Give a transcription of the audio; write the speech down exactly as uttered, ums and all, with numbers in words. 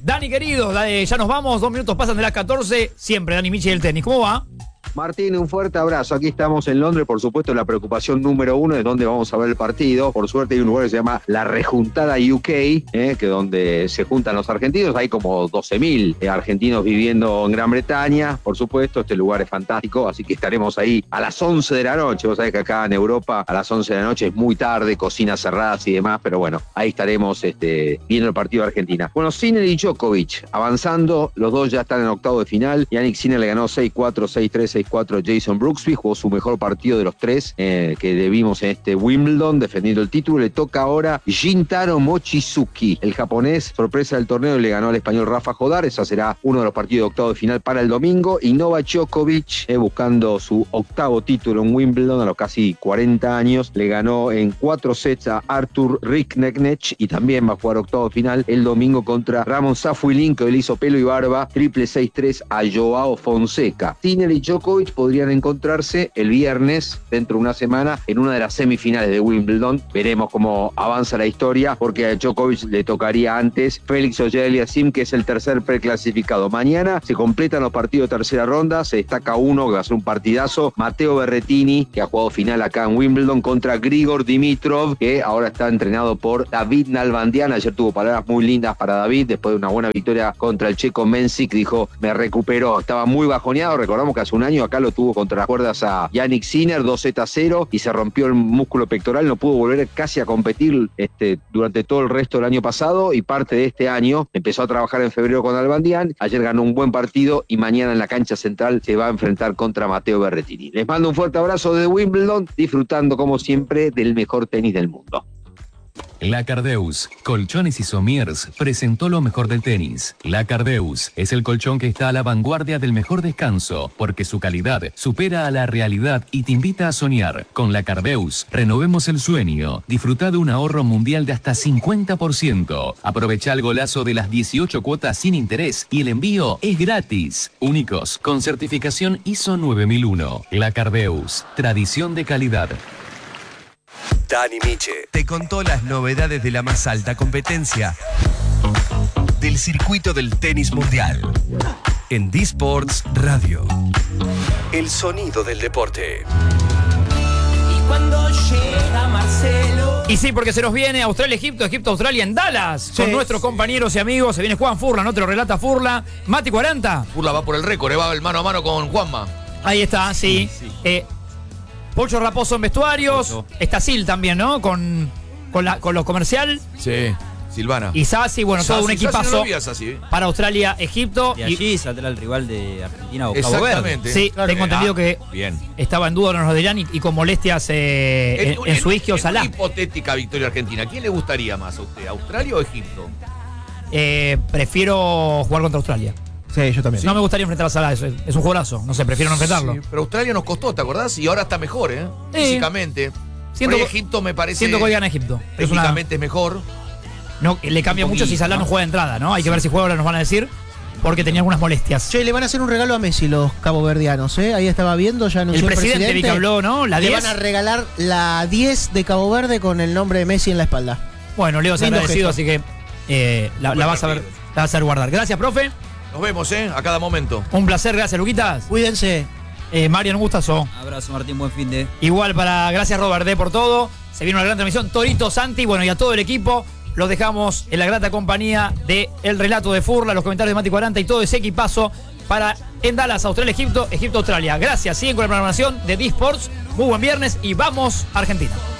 Dani, querido, ya nos vamos, dos minutos pasan de las catorce, siempre Dani Miche del tenis. ¿Cómo va? Martín, un fuerte abrazo. Aquí estamos en Londres, por supuesto, la preocupación número uno es dónde vamos a ver el partido. Por suerte hay un lugar que se llama la Rejuntada U K, eh, que donde se juntan los argentinos. Hay como doce mil eh, argentinos viviendo en Gran Bretaña, por supuesto. Este lugar es fantástico, así que estaremos ahí a las once de la noche. Vos sabés que acá en Europa a las once de la noche es muy tarde, cocinas cerradas y demás, pero bueno, ahí estaremos este, viendo el partido de Argentina. Bueno, Sinner y Djokovic avanzando, los dos ya están en octavo de final. Yannick Sinner le ganó seis cuatro, seis tres, seis cuatro Jason Brooksby, jugó su mejor partido de los tres eh, que debimos en este Wimbledon, defendiendo el título. Le toca ahora Shintaro Mochizuki, el japonés, sorpresa del torneo, le ganó al español Rafa Jodar. Ese será uno de los partidos de octavo de final para el domingo. Y Novak Djokovic, eh, buscando su octavo título en Wimbledon a los casi cuarenta años, le ganó en cuatro sets a Artur Rikneknech y también va a jugar octavo de final el domingo contra Ramon Safuilin, que le hizo pelo y barba, triple seis tres a Joao Fonseca. Sinner y Djokovic podrían encontrarse el viernes, dentro de una semana, en una de las semifinales de Wimbledon. Veremos cómo avanza la historia, porque a Djokovic le tocaría antes Félix Auger-Aliassime, que es el tercer preclasificado. Mañana se completan los partidos de tercera ronda, se destaca uno que va a ser un partidazo, Matteo Berrettini, que ha jugado final acá en Wimbledon, contra Grigor Dimitrov, que ahora está entrenado por David Nalbandian. Ayer tuvo palabras muy lindas para David, después de una buena victoria contra el checo Mensik, dijo, me recuperó, estaba muy bajoneado. Recordamos que hace un año acá lo tuvo contra las cuerdas a Yannick Sinner, dos sets a cero, y se rompió el músculo pectoral, no pudo volver casi a competir este, durante todo el resto del año pasado, y parte de este año empezó a trabajar en febrero con Nalbandian. Ayer ganó un buen partido y mañana en la cancha central se va a enfrentar contra Matteo Berrettini. Les mando un fuerte abrazo de Wimbledon, disfrutando como siempre del mejor tenis del mundo. La Cardeus, Colchones y Somiers, presentó lo mejor del tenis. La Cardeus es el colchón que está a la vanguardia del mejor descanso, porque su calidad supera a la realidad y te invita a soñar. Con La Cardeus, renovemos el sueño. Disfruta de un ahorro mundial de hasta cincuenta por ciento. Aprovecha el golazo de las dieciocho cuotas sin interés y el envío es gratis. Únicos, con certificación I S O nueve mil uno. La Cardeus, tradición de calidad. Dani Miche te contó las novedades de la más alta competencia del circuito del tenis mundial en D-Sports Radio. El sonido del deporte. Y cuando llega Marcelo. Y sí, porque se nos viene Australia-Egipto, Egipto-Australia en Dallas. Son sí, nuestros sí. compañeros y amigos. Se viene Juan Furla, no te lo relata Furla. Mati cuarenta. Furla va por el récord, va el mano a mano con Juanma. Ahí está, sí. sí, sí. Eh, Pocho Raposo en vestuarios. Pocho. Está Sil también, ¿no? Con, con, la, con lo comercial. Sí, Silvana. Y Sassi, bueno, Sassi, todo un equipazo no Sassi, ¿eh? para Australia, Egipto. Y allí y saldrá el rival de Argentina o Cabo Exactamente. Verde. Sí, claro. Tengo entendido ah, que bien. estaba en duda los de Yannick y con molestias eh, en, en, en su isquio Salah. Una hipotética victoria argentina. ¿Quién le gustaría más a usted, Australia o Egipto? Eh, prefiero jugar contra Australia. Sí, yo también. No me gustaría enfrentar a Salah, es, es un jugadorazo. No sé, prefiero no enfrentarlo. Sí, pero Australia nos costó, ¿te acordás? Y ahora está mejor, ¿eh? Sí. Físicamente. Siento, Egipto me parece. Siento que hoy gana Egipto. Técnicamente es, una, es mejor. No, le cambia mucho si Salah ¿no? no juega de entrada, ¿no? Hay que sí. ver si juega ahora, nos van a decir. Porque tenía algunas molestias. Che, le van a hacer un regalo a Messi los caboverdianos, ¿eh? Ahí estaba viendo, ya anunció el presidente. El presidente que habló, ¿no? La le diez. van a regalar la diez de Cabo Verde con el nombre de Messi en la espalda. Bueno, Leo se ha agradecido, así que eh, la, la vas a ver, la vas a ver guardar. Gracias, profe. Nos vemos, ¿eh? A cada momento. Un placer, gracias, Luquitas. Cuídense. Eh, Marian, un gustazo. Abrazo, Martín, buen fin de. Igual para, gracias, Robert D, por todo. Se viene una gran transmisión. Torito, Santi, bueno, y a todo el equipo. Los dejamos en la grata compañía de el relato de Furla, los comentarios de Mati cuarenta y todo ese equipazo para en Dallas, Australia, Egipto, Egipto, Australia. Gracias, siguen con la programación de D-Sports. Muy buen viernes y vamos, Argentina.